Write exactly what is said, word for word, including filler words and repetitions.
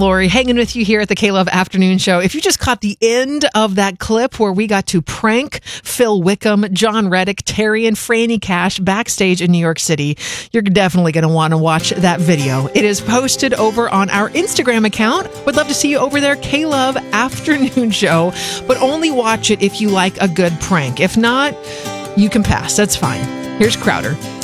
Lori, hanging with you here at the K-Love Afternoon Show. If you just caught the end of that clip where we got to prank Phil Wickham, John Reddick, Terry, and Franny Cash backstage in New York City, you're definitely going to want to watch that video. It is posted over on our Instagram account. Would love to see you over there, K-Love Afternoon Show, but only watch it if you like a good prank. If not, you can pass. That's fine. Here's Crowder.